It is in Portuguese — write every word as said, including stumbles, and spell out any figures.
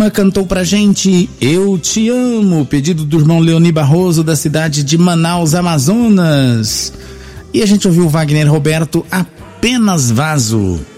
Lima cantou pra gente Eu Te Amo, pedido do irmão Leoni Barroso, da cidade de Manaus, Amazonas. E a gente ouviu o Wagner Roberto, Apenas Vaso.